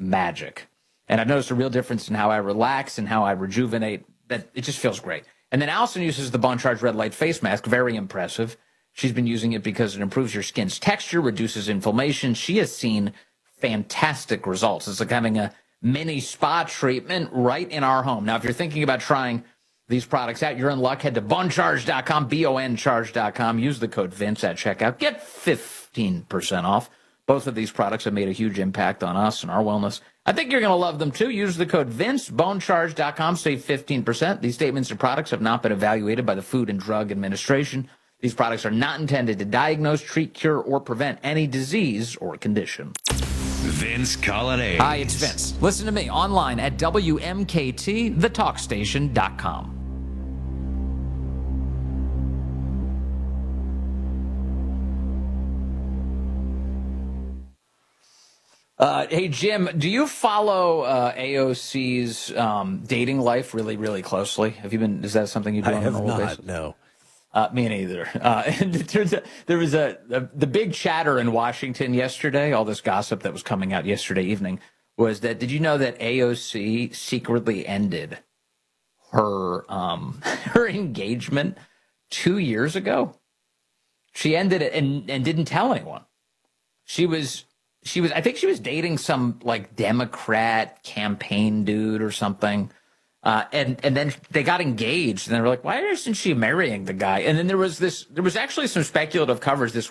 magic. And I've noticed a real difference in how I relax and how I rejuvenate. That it just feels great. And then Allison uses the Bone Charge Red Light Face Mask. Very impressive. She's been using it because it improves your skin's texture, reduces inflammation. She has seen fantastic results. It's like having a mini spa treatment right in our home. Now, if you're thinking about trying these products out, you're in luck. Head to bonecharge.com, boncharge.com. Use the code Vince at checkout. Get 15% off. Both of these products have made a huge impact on us and our wellness. I think you're going to love them, too. Use the code Vince, bonecharge.com, save 15%. These statements and products have not been evaluated by the Food and Drug Administration. These products are not intended to diagnose, treat, cure, or prevent any disease or condition. Vince Colonnade. Hi, it's Vince. Listen to me online at WMKT, hey, Jim, do you follow AOC's dating life really, really closely? Is that something you do on a normal basis? No. Me neither. And there was the big chatter in Washington yesterday, all this gossip that was coming out yesterday evening, was that, did you know that AOC secretly ended her her engagement 2 years ago? She ended it and didn't tell anyone. She was I think she was dating some like Democrat campaign dude or something. And then they got engaged and they were like, why isn't she marrying the guy? And then there was actually some speculative coverage this